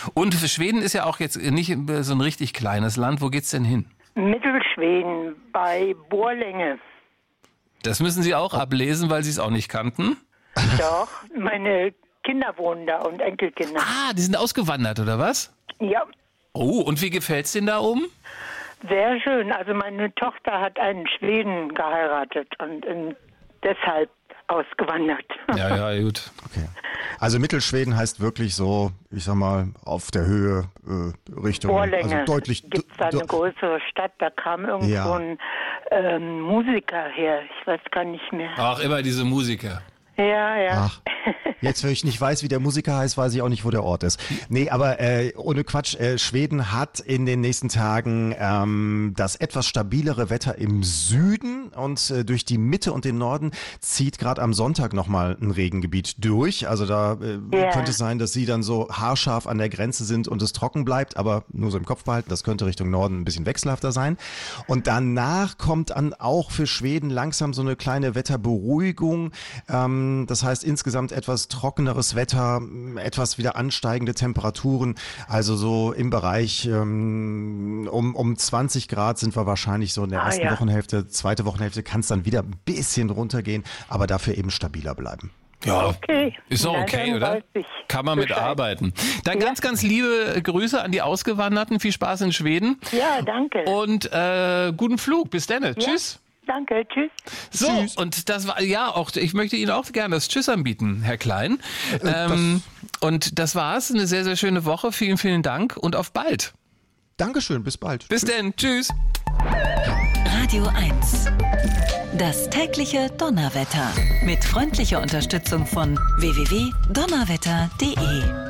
Und Schweden ist ja auch jetzt nicht so ein richtig kleines Land. Wo geht's denn hin? Mittelschweden bei Borlänge. Das müssen Sie auch ablesen, weil Sie es auch nicht kannten. Doch, meine Kinder wohnen da und Enkelkinder. Ah, die sind ausgewandert, oder was? Ja, Oh, und wie gefällt's denen da oben? sehr schön. Also meine Tochter hat einen Schweden geheiratet und deshalb ausgewandert. Ja, gut. Okay. Also Mittelschweden heißt wirklich so, ich sag mal, auf der Höhe Richtung, Borlänge. also deutlich. Gibt es da eine größere Stadt? Da kam irgendwo ein Musiker her. Ich weiß gar nicht mehr. Ach, immer diese Musiker. Ja. Ach, jetzt, wenn ich nicht weiß, wie der Musiker heißt, weiß ich auch nicht, wo der Ort ist. Nee, aber ohne Quatsch, Schweden hat in den nächsten Tagen das etwas stabilere Wetter im Süden und durch die Mitte und den Norden zieht gerade am Sonntag nochmal ein Regengebiet durch. Also da könnte es sein, dass sie dann so haarscharf an der Grenze sind und es trocken bleibt, aber nur so im Kopf behalten, das könnte Richtung Norden ein bisschen wechselhafter sein. Und danach kommt dann auch für Schweden langsam so eine kleine Wetterberuhigung. Das heißt insgesamt etwas trockeneres Wetter, etwas wieder ansteigende Temperaturen. Also so im Bereich um 20 Grad sind wir wahrscheinlich so in der ersten Wochenhälfte. Zweite Wochenhälfte kann es dann wieder ein bisschen runtergehen, aber dafür eben stabiler bleiben. Ja, Okay. ist doch okay, oder? Kann man mitarbeiten. Dann ganz, ganz liebe Grüße an die Ausgewanderten. Viel Spaß in Schweden. Ja, danke. Und guten Flug. Bis dann. Tschüss. Danke, tschüss. So, und das war, auch, ich möchte Ihnen auch gerne das Tschüss anbieten, Herr Klein. Und das war's. Eine sehr, sehr schöne Woche. Vielen, vielen Dank und auf bald. Dankeschön, bis bald. Bis denn. Tschüss. Radio 1. Das tägliche Donnerwetter. Mit freundlicher Unterstützung von www.donnerwetter.de.